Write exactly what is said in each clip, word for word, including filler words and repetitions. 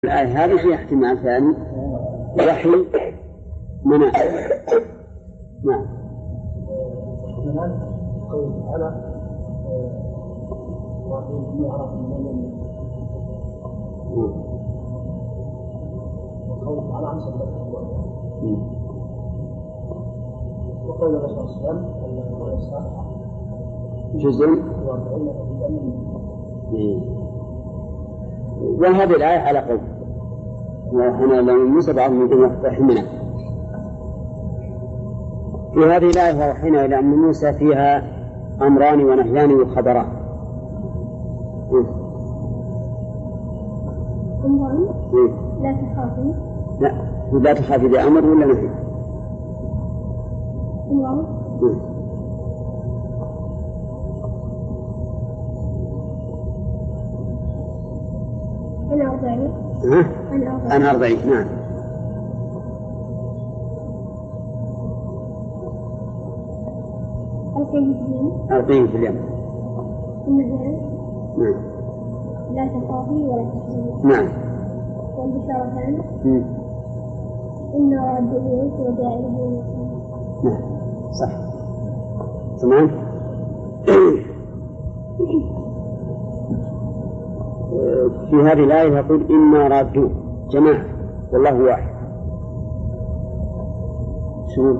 الآية هذه فيها احتمال ثاني وحي منع. نعم. احتمال قول تعالى وأعطيهم يعرف من وقول تعالى عن سبب وقول الرسول صلى الله عليه وسلم جزء وهذه الآية على قول وهنا لو موسى بعضهم يقول وحمنا. في هذه الآية ووحينا إلى أم موسى فيها أمران ونهيان وخبران. أمران لا تخافي. لا لا تخافي ذا أمر ولا نهي؟ أمران أنا أرضعي. أنا أرضعي. نعم. ألقيه في اليم. ألقيه في اليم. النهي. نعم. لا تخافي ولا تحزني. نعم. والبشارتان. مم. إن راد إليك وجاعله. نعم صح. تمام. في هذه الآية يقول إنا رادوه جماعة والله واحد. شو؟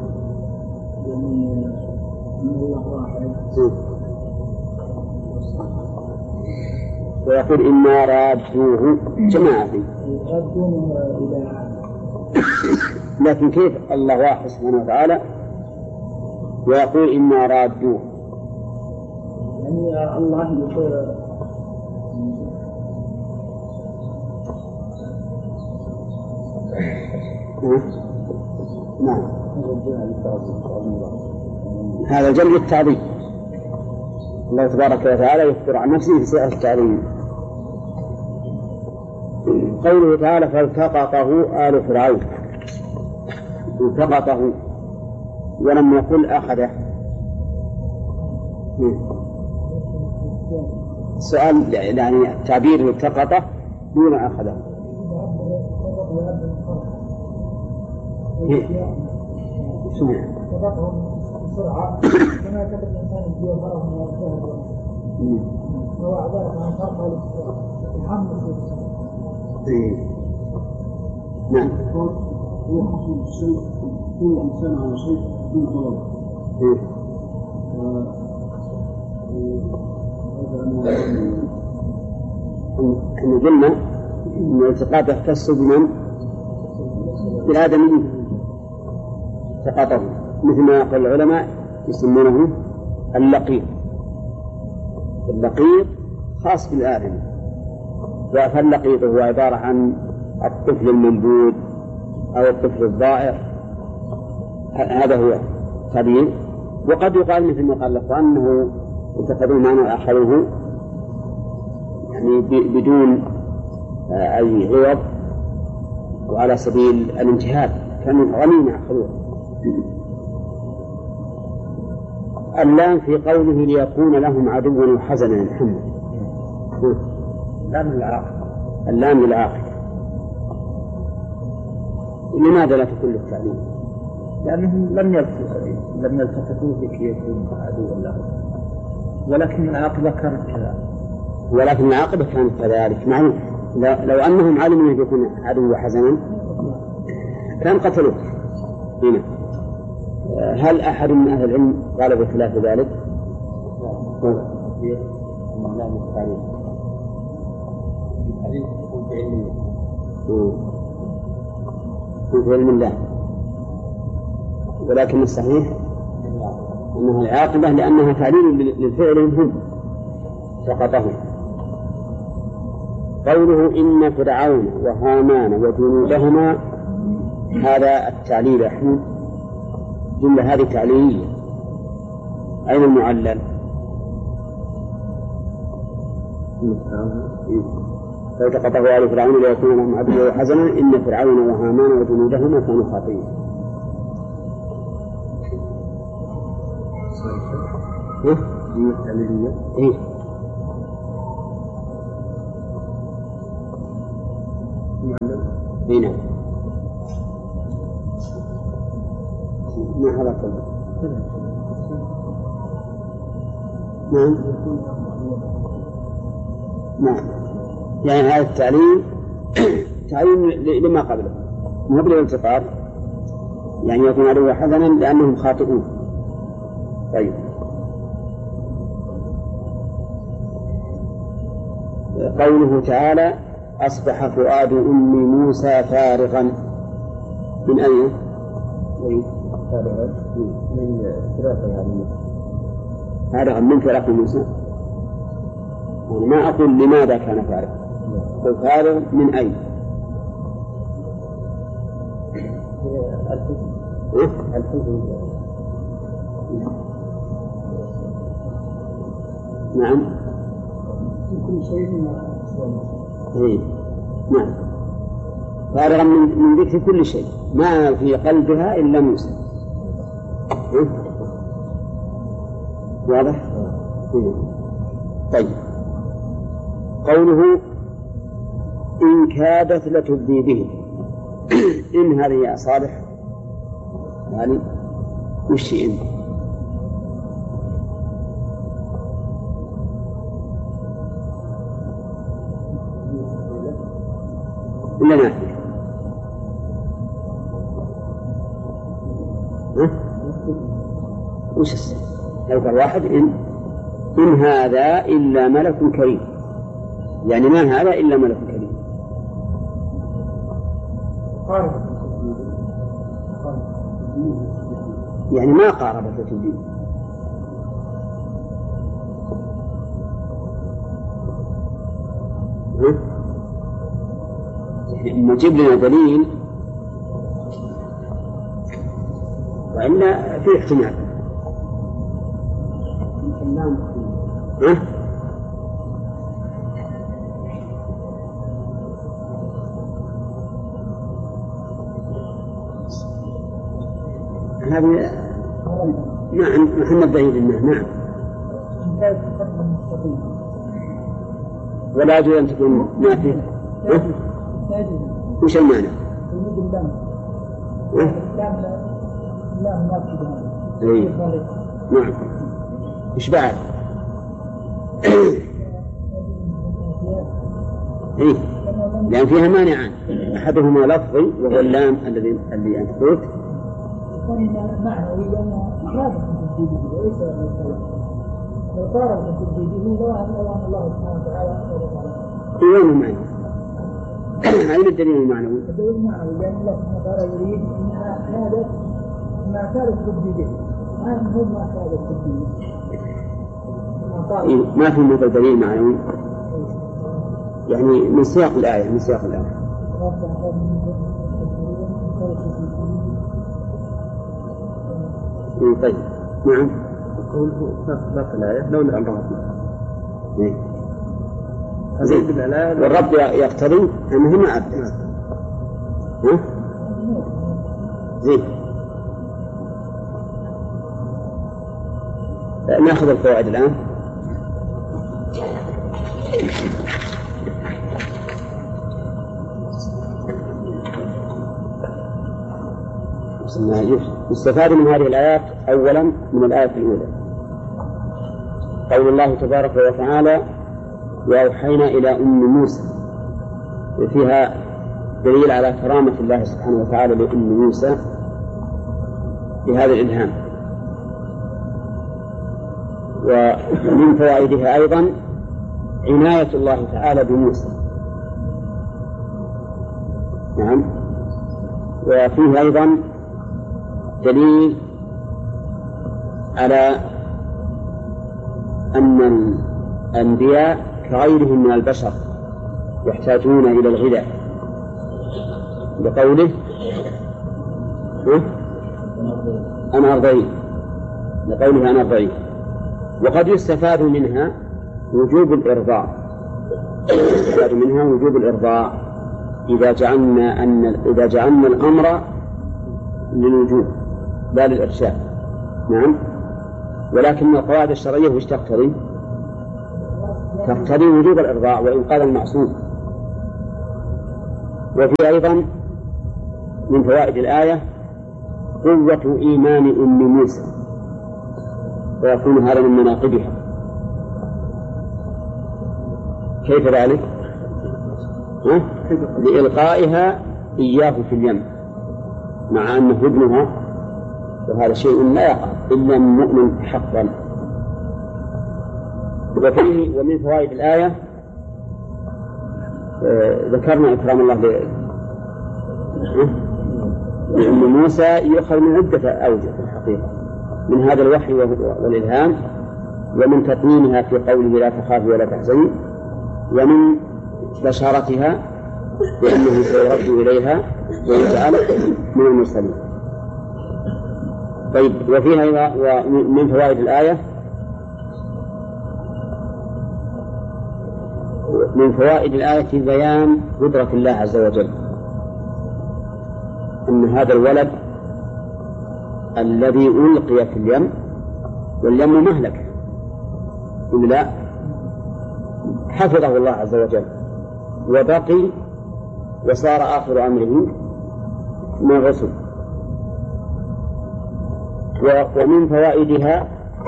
ويقول إنا رادوه جماعة. لكن كيف الله واحد سبحانه وتعالى ويقول إنا رادوه؟ يعني الله يقول نعم. هذا الجمع التعظيم. الله تبارك وتعالى يخبر عن نفسه في صيغة التعظيم. قوله تعالى فالتقطه آل فرعون. التقطه ولم يقل أخذه. سؤال يعني تعبير التقطه دون أخذه. سمع. بسرعة كما كتب الإنسان الجيوب مرة من الأشياء هو عبارة عن فرق الحمد لله. نعم. هو حصول الشيء كل إنسان على شيء دون طلب. احنا قلنا ان الالتقاط يختص بمن؟ بالآدميين. التقاطه مثل ما قال العلماء يسمونه اللقيط. اللقيط خاص بالآدم. فاللقيط هو عبارة عن الطفل المنبوذ أو الطفل الضائع. هذا هو تعبير. وقد يقال مثل ما قال الأخوان أنه اتخذوا معنى أخذوه يعني بدون أي عوض وعلى سبيل الانتهاك كانوا غنيمة أخذوه. اللام في قوله ليكون لهم عدوا وحزنا محمد. اللام للعاقل. اللام للعاقل. لماذا لا تكون للتعليم؟ لأنهم لم يلتفتوا لم يلتفتوا لكي يكون عدوا له، ولكن العاقبة كانت كذلك. ولكن العاقبة كانت كذلك معروف. لو أنهم علموا أن يكون عدو وحزنا كان قتلوه. هنا هل أحد من أهل العلم قال بخلاف ذلك؟ في علم الله. ولكن الصحيح أنها العاقبة لأنها تعليل للفعل هم سقطه. قوله إن فرعون وهامان وجنودهما هذا التعليل أحمد جملة هذه تعليلية. أين المعلل؟ فالتقطه آل فرعون ليكون لهم عدوا وحزنا إن فرعون وهامان وجنودهما كانوا خاطئين. إيه؟ هنا ما هذا كله. نعم نعم يعني هذا التعليم تعليم لما قبله مو بالالتقاط، يعني يكون عدو حسنا لأنهم خاطئون. طيب قوله تعالى أصبح فؤاد أم موسى فارغا من أين؟ من فارغا من فراق موسى. يعني ما أقول لماذا كان فارغا، قل فارغ من أين؟ الحزن. نعم كل شيء إيه. نعم فارغا من, من ذكر كل شيء، ما في قلبها إلا موسى. إيه؟ واضح؟ إيه. طيب قوله إن كادت لتبدي به إن هذه يا صالح يعني وش إن؟ ولا نافية؟ ها؟ وش السبب؟ لو قال واحد إن إن هذا إلا ملك كريم، يعني ما هذا إلا ملك كريم. يعني ما قاربت التوجيه. نجيب لنا دليل وإلا في احتمال. ها؟ هذه نعم محمد بعيد الله. نعم ولا يجوز أن تكون نافية. وش المعنى؟ أي نعم. إيش بعد؟ إيه لأن فيها مانعان، أحدهما لفظي وهو اللام الذي الذي أنت قلت، معنوي لأنه لازم تجديده وليس الكلام. لو قارب تجديده لا أن الله سبحانه وتعالى وين المعنى؟ أين الدليل المعنوي؟ الدليل المعنوي لأن الله سبحانه وتعالى يريد أنها كادت ما كادت تجديده، ما هو ما كادت تجديده. ما في مثل دليل معنوي يعني من سياق الآية من سياق الآية. طيب نعم قوله سياق الآية لو الأمر إيه والرب يقتضي أنه ما أبدأ. ها زين نأخذ القواعد الآن. يستفاد من هذه الآيات أولا من الآية الأولى قول الله تبارك وتعالى وأوحينا إلى أم موسى، وفيها دليل على كرامة الله سبحانه وتعالى لأم موسى بهذا الإلهام. ومن فوائدها أيضا عناية الله تعالى بموسى. نعم وفيه أيضا دليل على أن الأنبياء كغيرهم من البشر يحتاجون إلى الغذاء بقوله أنا أرضعين، لقوله أنا أرضعين. وقد يستفاد منها وجوب الإرضاع، يستفاد منها وجوب الإرضاع إذا جعلنا أن إذا جعلنا الأمر للوجوب لا للإرشاد. نعم ولكن القواعد الشرعية وش تقتضي؟ تقتضي وجوب الإرضاع وإنقاذ المعصوم. وفي أيضا من فوائد الآية قوة إيمان أم موسى، ويكون هذا من مناقبها. كيف ذلك؟ ها؟ لإلقائها إياه في اليم مع أنه ابنها، وهذا شيء لا يقع إلا من مؤمن حقا. وفيه ومن فوائد الآية آه ذكرنا إكرام الله لأم موسى يؤخذ من عدة أوجه في الحقيقة، من هذا الوحي والإلهام، ومن تطمينها في قوله لا تخافي ولا تحزني، ومن بشارتها بأنه سيرد إليها ويجعل من المرسلين. طيب، وفيها ومن فوائد الآية من فوائد الآية بيان قدرة الله عز وجل، أن هذا الولد الذي ألقي في اليم، واليم مهلك إلا حفظه الله عز وجل وبقي وصار آخر أمره من الرسل. ومن فوائدها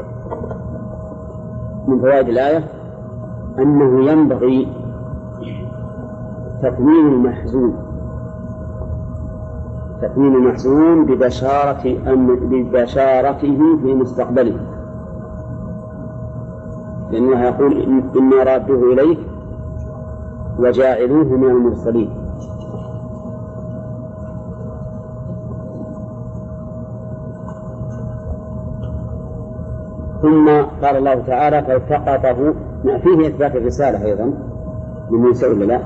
من فوائد الآية أنه ينبغي تكميل المحزون تكميل المحزون ببشارة ببشارته في مستقبله، لأنه يقول إني رادوه إليك وجاعلوه من المرسلين. ثم قال الله تعالى فالتقطه، فيه إثبات الرسالة أيضا من موسى ولا لا؟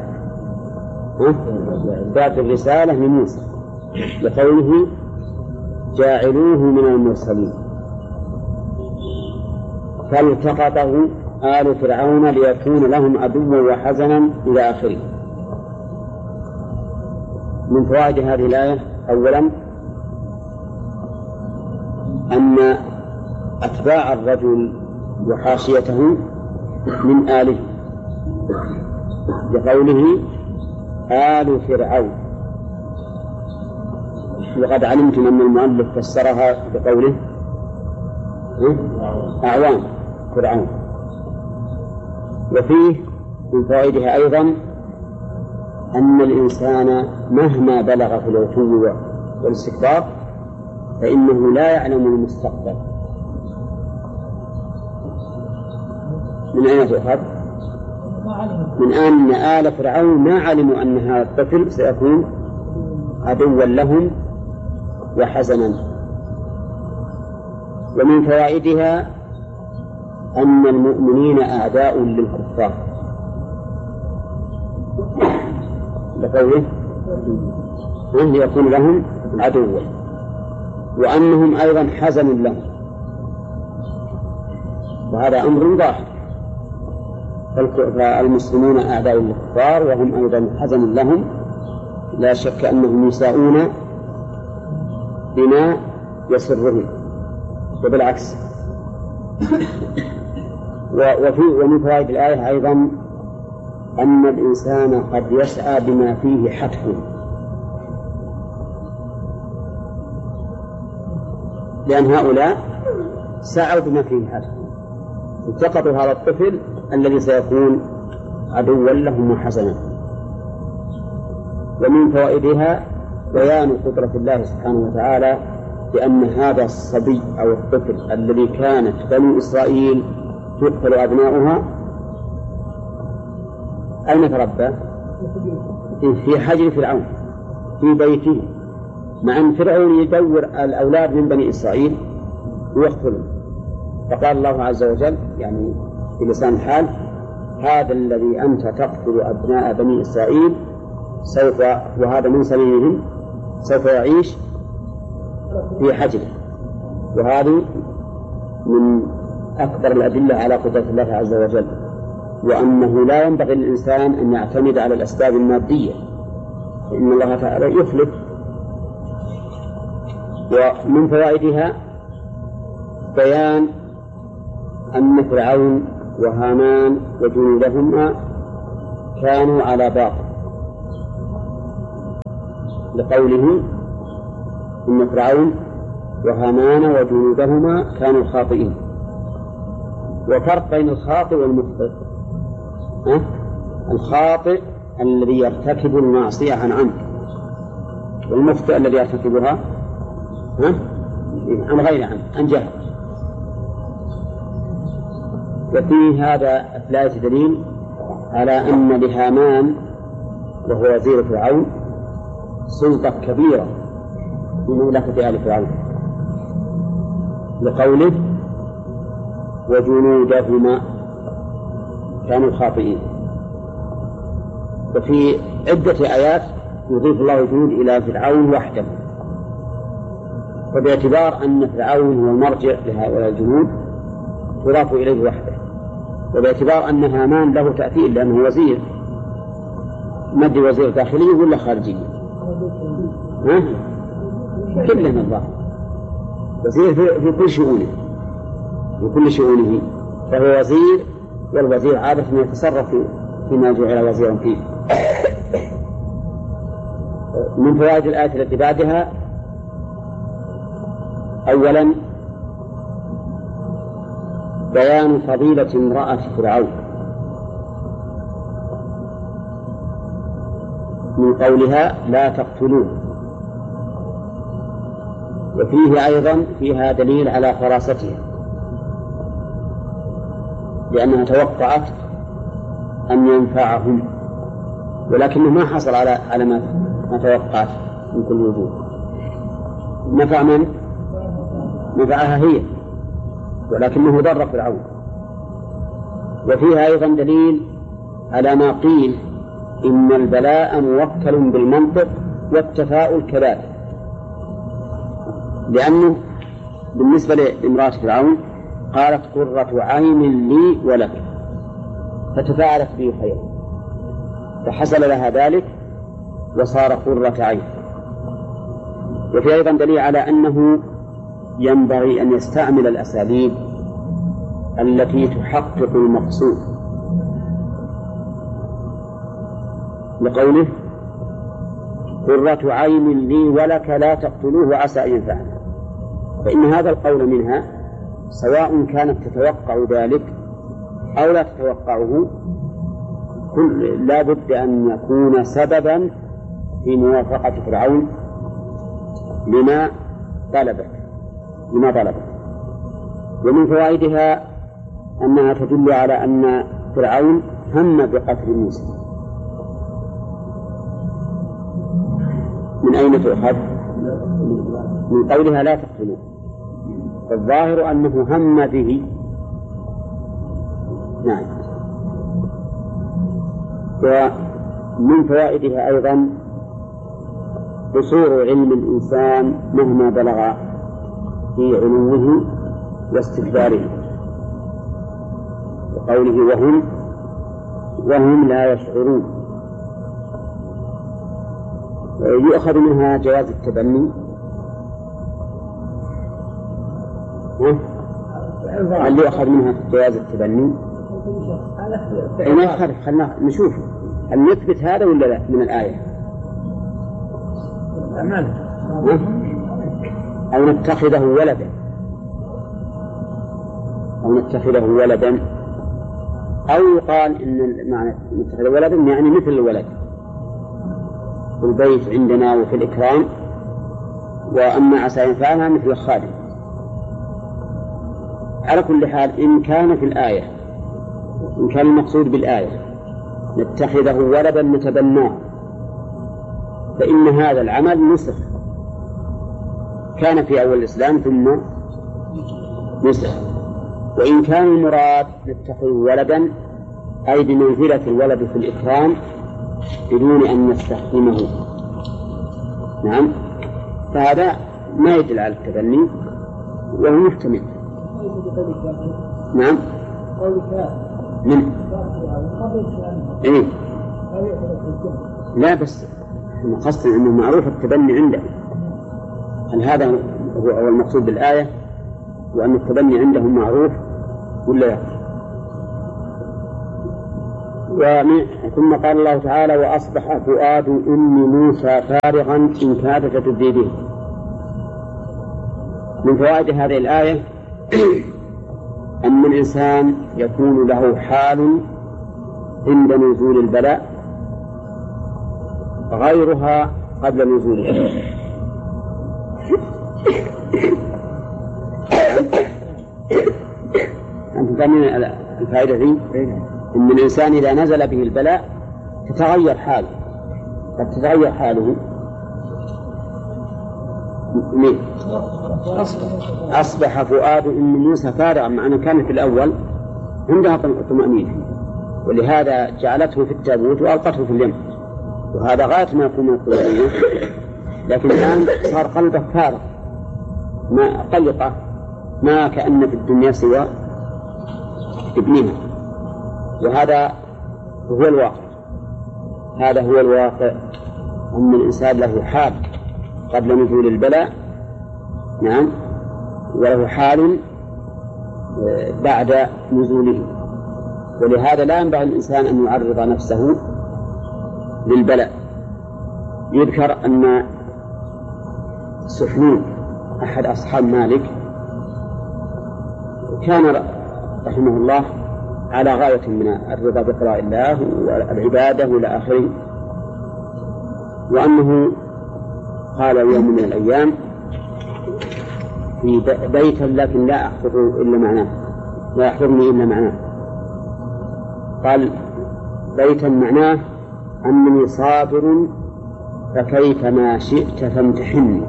إثبات الرسالة من موسى لقوله جاعلوه من المرسلين. فالتقطه آل فرعون ليكون لهم عدوا وحزنا إلى آخره. من فوائد هذه الآية أولا أن أتباع الرجل وحاشيته من آله، لقوله آل فرعون، وقد علمتم أن المؤلف فسرها بقوله أعوان فرعون. وفيه من فوائدها أيضا أن الإنسان مهما بلغ في العتو والاستكبار فإنه لا يعلم المستقبل. من أين تؤخذ؟ من أن آل فرعون ما علموا أن هذا الطفل سيكون عدوا لهم وحزنا. ومن فوائدها أن المؤمنين أعداء للكفار، لقوله أن يكون لهم عدوا، وأنهم أيضا حزن لهم، وهذا أمر ظاهر. فالمسلمون أعداء للكفار وهم أيضا حزن لهم، لا شك أنهم يساءون بما يسرهم، وبالعكس. وفي ومن فوائد الآية أيضا أن الإنسان قد يسعى بما فيه حتف، لأن هؤلاء سعوا بما فيه حتف، التقطوا هذا الطفل الذي سيكون عدوا لهم وحزنا. ومن فوائدها بيان قدرة الله سبحانه وتعالى بأن هذا الصبي أو الطفل الذي كانت بني إسرائيل تقتل أبناؤها أين تربى؟ في حجر فرعون في بيته، مع أن فرعون يدور الأولاد من بني إسرائيل ويقتلهم. فقال الله عز وجل يعني في لسان الحال هذا الذي أنت تقتل أبناء بني إسرائيل سوف، وهذا من سبيلهم، سوف يعيش في حجره. وهذه من أكبر الأدلة على قدرة الله عز وجل، وأنه لا ينبغي للإنسان أن يعتمد على الأسباب المادية، فإن الله تعالى يخلق. ومن فوائدها بيان أن فرعون وهامان وجنودهما كانوا على باطل، لقوله إن فرعون وهامان وجنودهما كانوا خاطئين. وفرق بين الخاطئ والمخطئ. ها؟ الخاطئ الذي يرتكب المعصية عن عمد، والمخطئ الذي يرتكبها ها؟ عن غير عمد، عن جهل. وفي هذا الآية دليل على أن لهامان وهو وزير فرعون سلطة كبيرة في مملكة آل فرعون، لقوله وجنودهما كانوا خاطئين. وفي عدة آيات يضيف الله الجنود إلى فرعون وحده، وباعتبار أن فرعون هو المرجع لهؤلاء الجنود تضاف إليه وحده، وباعتبار أن هامان له تأثير لأنه وزير، مد وزير داخلي ولا خارجي؟ ها؟ كله من الظاهر وزير في, في كل شؤونه، في كل شؤونه فهو وزير، والوزير عادة يتصرف فيما جعل وزيرا فيه. من فوائد الآية التي بعدها: أولا بيان فضيلة امرأة فرعون من قولها لا تقتلوه، وفيه أيضا فيها دليل على فراستها، لأنها توقعت أن ينفعهم، ولكنه ما حصل على على ما توقعت من كل وجوه. نفع من؟ نفعها هي، ولكنه ضر فرعون. وفيها أيضا دليل على ما قيل إن البلاء موكل بالمنطق والتفاؤل كذلك، لأنه بالنسبة لامرأة فرعون قالت قرة عين لي ولك، فتفاعلت به خيرا فحصل لها ذلك وصار قرة عين. وفي أيضا دليل على أنه ينبغي أن يستعمل الأساليب التي تحقق المقصود، لقوله قرة عين لي ولك لا تقتلوه عسى أن ينفعنا. فإن هذا القول منها سواء كانت تتوقع ذلك أو لا تتوقعه، لا بد أن يكون سببا في موافقة فرعون لما طلبت لما طلبت. ومن فوائدها أنها تدل على أن فرعون هم بقتل موسى. من أين تؤخذ؟ من قولها لا تقتلوه، الظاهر أنه هم به. نعم. ومن فوائدها أيضا قصور علم الإنسان مهما بلغ في علوه واستكباره، وقوله وهم وهم لا يشعرون. يؤخذ منها جواز التبني. هل يؤخذ منها جواز التبني؟ ما يخالف، خلنا نشوف هل نثبت هذا ولا لا من الآية، أو نتخذه ولدا أو نتخذه ولدا أو يقال إن معنى نتخذه ولدا يعني مثل الولد في البيت عندنا وفي الإكرام، وأما عسى ينفعنا مثل الخادم. على كل حال إن كان في الآية إن كان المقصود بالآية نتخذه ولدا نتبناه، فإن هذا العمل نسخ، كان في أول الإسلام ثم نسخ. وإن كان المراد نتخذ ولدا أي بمنزلة الولد في الإكرام بدون أن نستخدمه، نعم، فهذا ما يدل على التبني وهو محتمل. نعم. من إيه؟ لا بس قصدي أنه معروف التبني عنده. هل هذا هو المقصود بالآية وأن التبني عندهم معروف ولا لا؟ ثم قال الله تعالى وأصبح فؤاد أم موسى فارغا إن كادت تبدي به. من فوائد هذه الآية أن الإنسان يكون له حال عند نزول البلاء غيرها قبل نزوله. أنتم فاهمين الفائدة ذي؟ إن الإنسان إذا نزل به البلاء تتغير حاله، قد تتغير حاله. مين؟ أصبح فؤاد أم موسى فارغا، مع أنه كان في الأول عندها طمأنينة، ولهذا جعلته في التابوت وألقته في اليم، وهذا غاية ما يكون من الطمأنينة. لكن الآن صار قلبه فارغ، ما قلقه، ما كأن في الدنيا سوى ابنها. وهذا هو الواقع، هذا هو الواقع، أن الإنسان له حال قبل نزول البلاء، نعم، وله حال بعد نزوله. ولهذا لا ينبغي الإنسان أن يعرض نفسه للبلاء. يذكر أن سحنون أحد أصحاب مالك كان رحمه الله على غاية من الرضا بقضاء الله والعبادة إلى آخره، وأنه قال يوم من الأيام في بيتا لكن لا أحفظ إلا معناه، لا يحفظني إلا معناه. قال بيتا معناه أنني صابر فكيفما شئت فامتحني،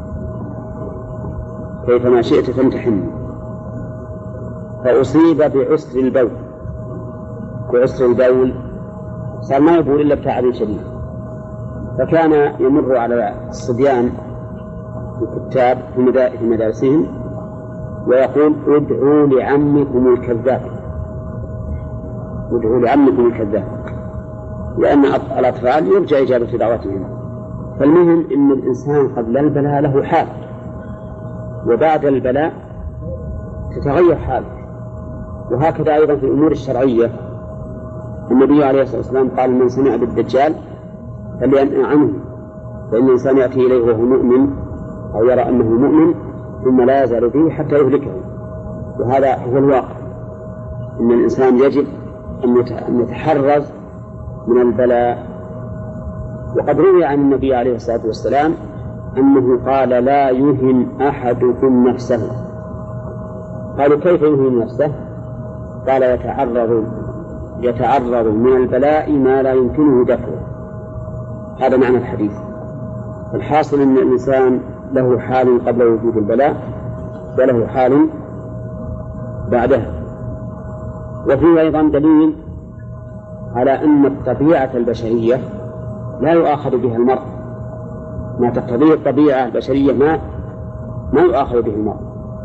كيفما شئت فامتحني. فأصيب بعسر البول، بعسر البول صار ما يبول إلا بتعب شديد. فكان يمر على الصبيان الكتاب في مدارسهم ويقول ادعوا لعمكم الكذاب، ادعوا لعمكم الكذاب، لأن الأطفال يرجى إجابة دعوتهم. فالمهم أن الإنسان قبل البلاء له حال، وبعد البلاء تتغير حاله. وهكذا أيضا في الأمور الشرعية. النبي عليه الصلاة والسلام قال من سمع بالدجال فلينأ عنه، فإن الإنسان يأتي إليه وهو مؤمن أو يرى أنه مؤمن ثم لا يزال به حتى يهلكه. وهذا هو الواقع، إن الإنسان يجب أن يتحرز من البلاء. وقد روي عن النبي عليه الصلاة والسلام أنه قال لا يهن أحدكم نفسه. قالوا كيف يهن نفسه؟ قال يتعرض يتعرض من البلاء ما لا يمكنه دفعه. هذا معنى الحديث. الحاصل أن الإنسان له حال قبل وجود البلاء وله حال بعدها. وفيه أيضا دليل على أن الطبيعة البشرية لا يؤاخذ بها المرء، ما تقتضيه الطبيعة البشرية ما ما يؤاخذ به المرء.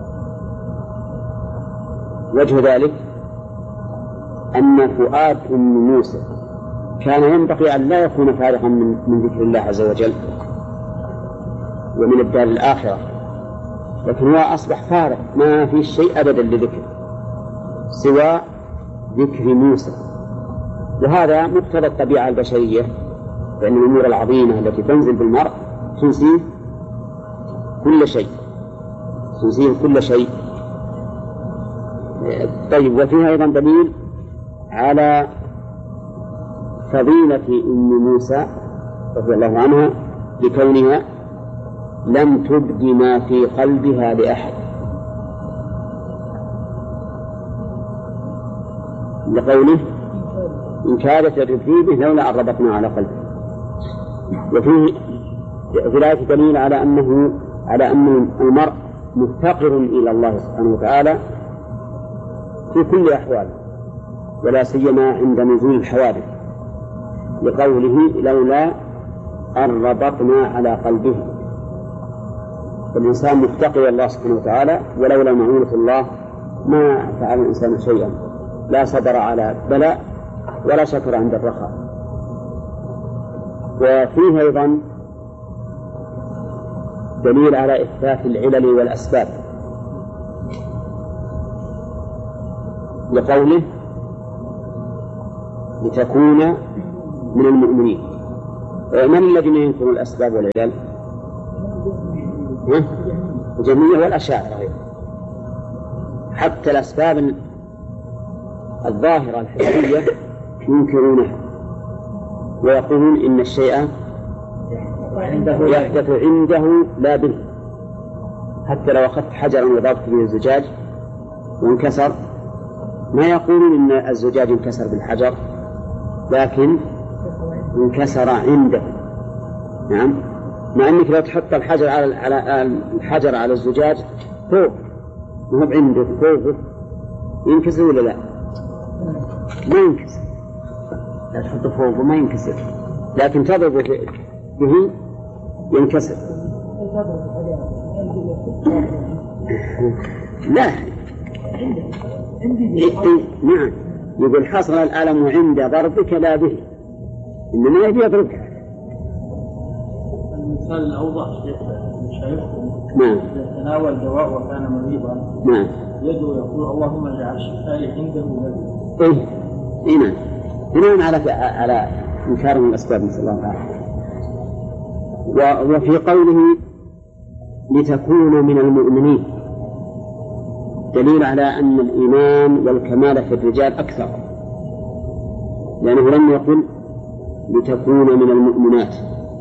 وجه ذلك أن فؤاد أم موسى كان ينبغي أن لا يكون فارغا من, من ذكر الله عز وجل ومن الدار الآخرة، لكن هو أصبح فارغ، ما في شيء أبدا لذكر سوى ذكر موسى. وهذا مقتضى الطبيعة البشرية، فإن الأمور العظيمة التي تنزل بالمرء تنسيه كل شيء، تنسيه كل شيء. طيب، وفيها أيضا دليل على فضيلة أم موسى رضي الله عنها لكونها لم تبد ما في قلبها لأحد، لقوله إن كادت لتبدي به لولا أن ربطنا على قلبه. وفيه ذلك دليل على أنه على أن المرء مفتقر إلى الله سبحانه وتعالى في كل أحواله، ولا سيما عند نزول الحوادث، لقوله لولا أن ربطنا على قلبه. فالإنسان مفتقر إلى الله سبحانه وتعالى، ولولا معونة الله ما فعل الإنسان شيئا، لا صبر على بلاء ولا شكر عند الرخاء. وفيه أيضا دليل على إثبات العلل والأسباب، لقوله لتكون من المؤمنين. من الذين ينكرون الأسباب والعلل؟ الجهمية والأشاعرة غير. حتى الأسباب الظاهرة الحسية ينكرونها ويقولون إن الشيء يحدث عنده لا به. حتى لو أخذت حجرا وضربت به الزجاج وانكسر ما يقولون إن الزجاج انكسر بالحجر، لكن انكسر عنده. نعم، مع أنك لو تحط الحجر على على الحجر على الزجاج فوق ما هو عنده فوقه ينكسر ولا لا؟ ما ينكسر. لا تحطه فوقه ما ينكسر، لكن تضرب به ينكسر. لا نعم، يقول حصل الألم عند ضربك لا به، إنما يبي يضربك. المثال الأوضح شيخكم نعم تناول دواء وكان مريضا نعم يدعو يقول اللهم اجعل شفائي عنده نبي. إيه إيه نعم، بناء على على إنكار من الأسباب نسأل الله تعالى. وفي قوله لتكون من المؤمنين دليل على أن الإيمان والكمال في الرجال أكثر، لأنه لم يقل لتكون من المؤمنات.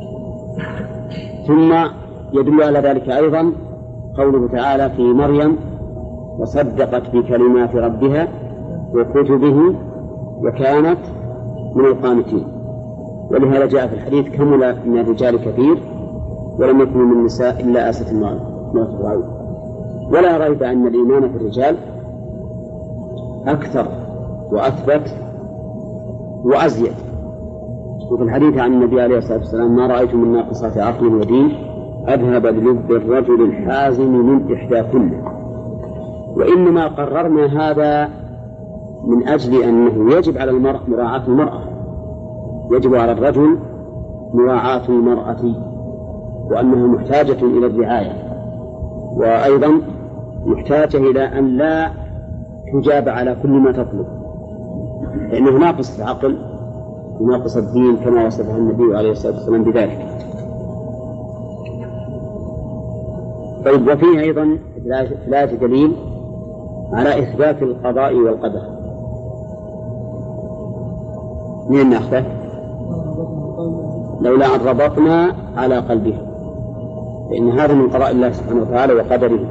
ثم يدل على ذلك أيضا قوله تعالى في مريم وصدقت بكلمات ربها وكتبه وكانت من القانتين. ولهذا جاء في الحديث كمل من الرجال كثير ولم يكن من النساء إلا آسة الموت. ولا ريب أن الإيمان في الرجال أكثر وأثبت وأزيد. وفي الحديث عن النبي عليه الصلاة والسلام ما رأيت من ناقصات عقل ودين أذهب بلب الرجل الحازم من إحداكن. وإنما قررنا هذا من أجل أنه يجب على المرء مراعاة المرأة، يجب على الرجل مراعاة المرأة، وأنها محتاجة إلى الرعاية، وأيضا محتاجة إلى أن لا تجاب على كل ما تطلب، لأنه ناقص العقل وناقص الدين كما وصفه النبي عليه الصلاة والسلام بذلك. طيب، وفيه أيضا ثلاثة دليل على إثبات القضاء والقدر. من نأخذه؟ لولا أن ربطنا على قلبه، لأن هذا من قضاء الله سبحانه وتعالى وقدره.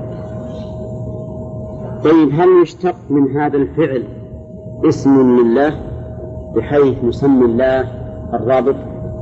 طيب، هل يشتق من هذا الفعل اسم لله بحيث نسمي الله الرابط؟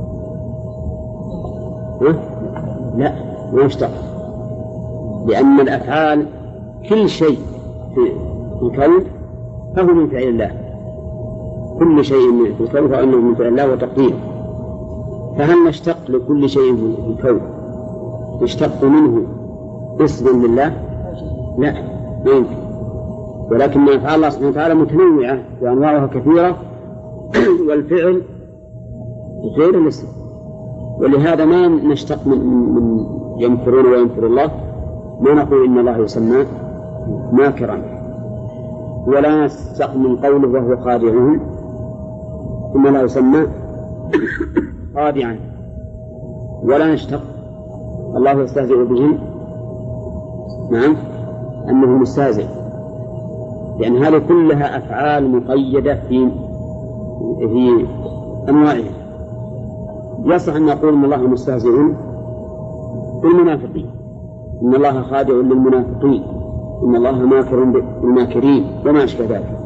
لا، ما يشتق، لأن الأفعال كل شيء في الكون فهو من فعل الله، كل شيء في الكون فإنه من فعل الله وتقديره. فهل نشتق لكل شيء في الكون يشتق منه اسم لله؟ لا، ما يمكن. ولكن أفعال الله سبحانه وتعالى متنوعة وأنواعها كثيرة، والفعل غير الاسم. ولهذا ما نشتق من, من يمكرون ويمكر الله، ما نقول إن الله يسمى ماكرا، ولا نشتق من قوله وهو خادعهم إن الله يسمى خادعا، ولا نشتق الله يستهزئ بهم نعم أنه مستهزئ، لأن هذه كلها أفعال مقيدة في في أنواعها. يصح أن نقول إن الله مستهزئ بالمنافقين، إن الله خادع للمنافقين، إن الله ماكر بالماكرين وما أشبه ذلك.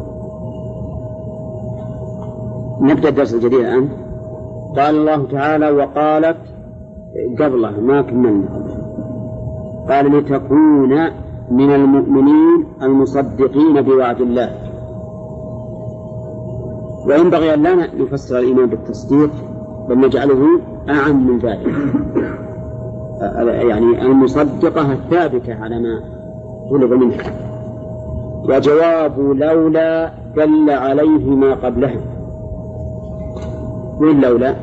نبدأ الدرس الجديد الآن. قال الله تعالى وقالت قبله ما كملنا، قال لتكون من المؤمنين المصدقين بوعد الله. وينبغي أن لا نفسر الإيمان بالتصديق بل نجعله أعم من ذلك، يعني المصدقة الثابتة على ما طلب منها. وجواب لولا دل عليه ما قبلها. وين لولا؟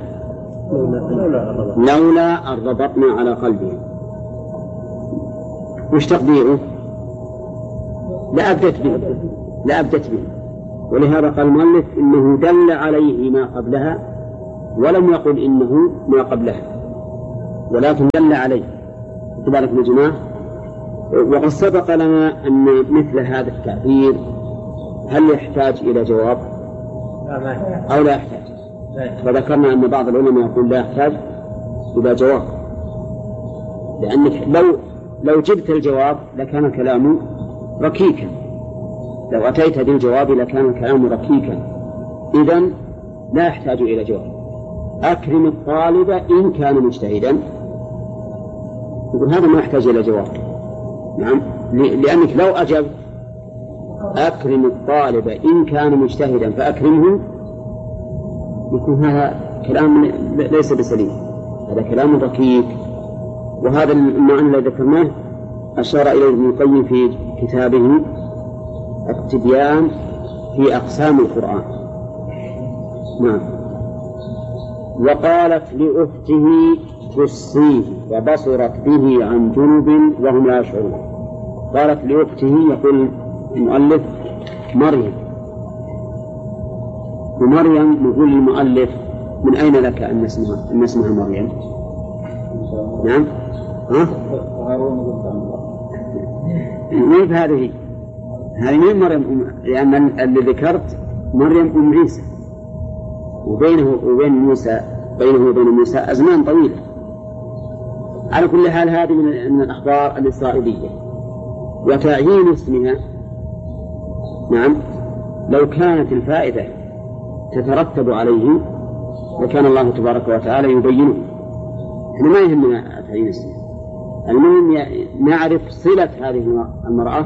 لولا أن ربطنا على قلبه. وش تقديره؟ لا أبدت به، لا أبدت به، ولهذا قال المؤلف إنه دل عليه ما قبلها، ولم يقل إنه ما قبلها، ولكن دل عليه. تبارك يا جماعة. وقد سبق لنا أن مثل هذا التعبير هل يحتاج إلى جواب أو لا يحتاج؟ فذكرنا أن بعض العلماء يقول لا يحتاج إلى جواب، لأنك لو لو جبت الجواب لكان الكلام ركيكا، لو أتيت بالجواب لكان الكلام ركيكا، إذن لا يحتاج إلى جواب. أكرم الطالب إن كان مجتهدا، يقول هذا ما يحتاج إلى جواب. نعم، لأنك لو أجبت أكرم الطالب إن كان مجتهدا فأكرمه، يكون هذا كلام ليس بسليم، هذا كلام ركيك. وهذا المعنى الذي ذكرناه أشار إليه ابن القيم في كتابه التبيان في أقسام القرآن. نعم. وقالت لأخته قصيه وبصرت به عن جنب وهم لا يشعرون. قالت لأخته، يقول المؤلف مريم، ومريم يقول المؤلف من أين لك أن اسمها أن اسمها مريم؟ نعم. ها؟ مين هذه؟ هذه مين مريم؟ لأن اللي ذكرت مريم أم عيسى، وبينه وبين موسى بينه وبين موسى أزمان طويلة. على كل حال هذه من الأخبار الإسرائيلية. وتعيين اسمها، نعم، لو كانت الفائدة تترتب عليه وكان الله تبارك وتعالى يبينه. احنا ما يهمنا تعيين اسمها، المهم نعرف صلة هذه المرأة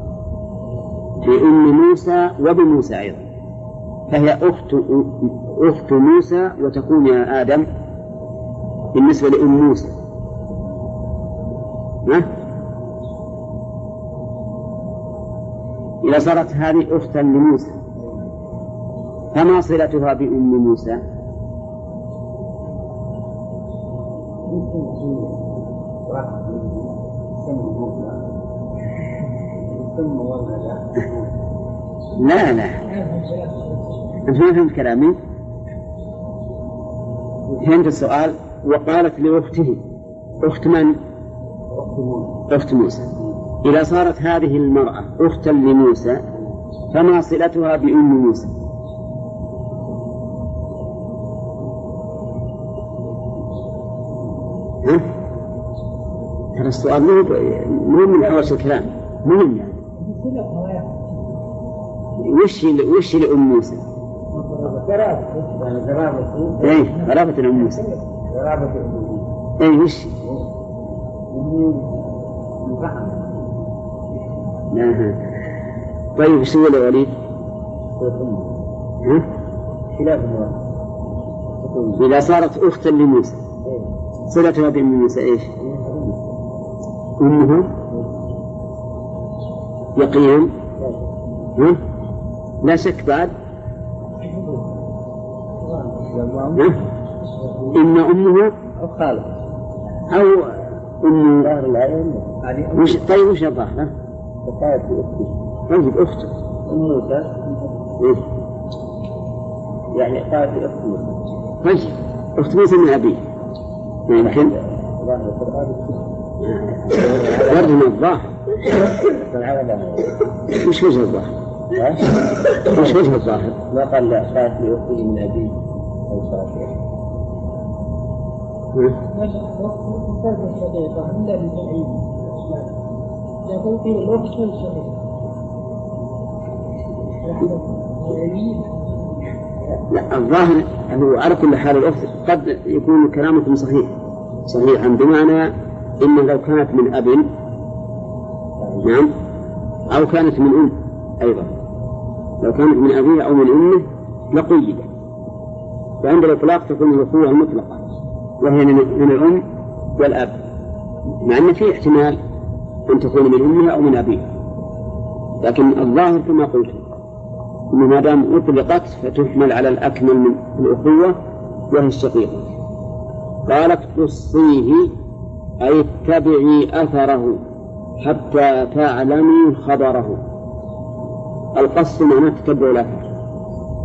بأم موسى وبموسى أيضا، فهي أخت أخت موسى، وتكون يا آدم بالنسبة لأم موسى. ها؟ إذا صارت هذه أختا لموسى فما صلتها بأم موسى؟ لا لا أنت ما فهمت كلامي. فهمت السؤال. وقالت لأخته، أخت من؟ أخت موسى. إذا صارت هذه المرأة أختا لموسى فما صلتها بأم موسى؟ ها؟ هذا السؤال مهم من حواشي الكلام، مهم يعني. وش وش لأم موسى؟ إيه قرابة الأم موسى. إيه وش؟ نعم. طيب وش هو يا وليد؟ ها؟ إذا صارت أختا لموسى صلتها بأم موسى إيش؟ أمه يقين. ها؟ لا شك بعد. ها؟ إن أمه أو خالة أو أم ظاهر العين. وش طيب وش الظاهر؟ طيب أخته أم موسى. إيه؟ يعني قالت أخت موسى. طيب أخت موسى من أبيه يمكن برضه من الظاهر. وش وجه الظاهر؟ وش وجه الظاهر؟ ما قال لا قالت لأخته من أبيه أو صاحبه. لا الظاهر أنه على كل حال الأخت قد يكون كلامكم صحيح صحيحا، بمعنى إنه لو كانت من أب، نعم، أو كانت من أم أيضا، لو كانت من أبيه أو من أمه لقيدة. فعند الإطلاق تكون الأخوة المطلقة وهي من الأم والأب، مع أن في احتمال أن تكون من أمها أو من أبيها، لكن الظاهر كما قلت إن ما دام أطلقت فتحمل على الأكمل من الأخوة وهي الشقيقة. قالت قصيه أي اتبعي أثره حتى تعلمي خبره. القص معناه تتبع الأثر،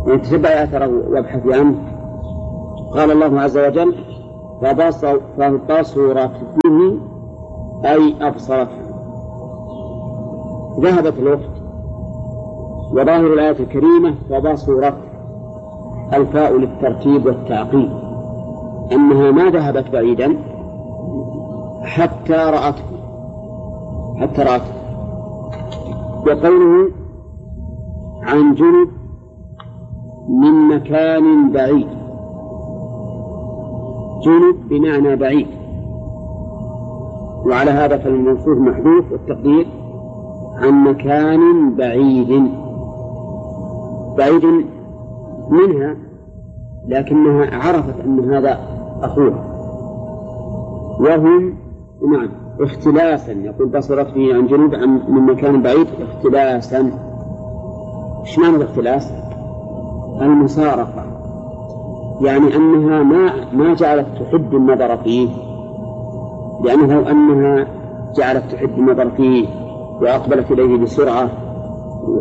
يعني تتبع آثاره وابحث عنه. قال الله عز وجل فبصرت به أي أبصرته. ذهبت الأخت، وظاهر الآية الكريمة فبصرت الفاء للترتيب والتعقيب، أنها ما ذهبت بعيدا حتى رأته حتى رأته. وقوله عن جنب من مكان بعيد، جنب بمعنى بعيد، وعلى هذا فالموصوف محذوف والتقدير عن مكان بعيد بعيد منها، لكنها عرفت أن هذا أخوها، وهم نعم اختلاسا. يقول بصرت فيه عن جنوب من مكان بعيد اختلاسا. ايش معنى الاختلاس؟ المسارقة، يعني أنها ما ما جعلت تحب النظر فيه، لأنه أنها جعلت تحب النظر فيه وأقبلت إليه بسرعة